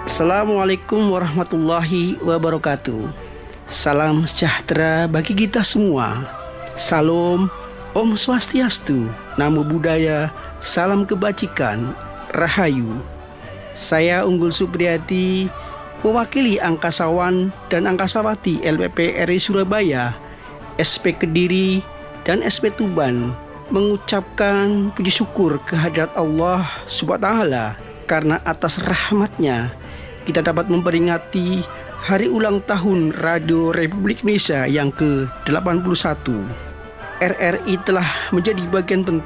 Assalamualaikum warahmatullahi wabarakatuh. Salam sejahtera bagi kita semua. Salam, Om Swastiastu, Namo Buddhaya, salam kebajikan, Rahayu. Saya Unggul Supriyati, mewakili angkasawan dan angkasawati LPP RI Surabaya, SP Kediri, dan SP Tuban, mengucapkan puji syukur kehadirat Allah SWT karena atas rahmatnya kita dapat memperingati hari ulang tahun Radio Republik Indonesia yang ke-81. RRI telah menjadi bagian penting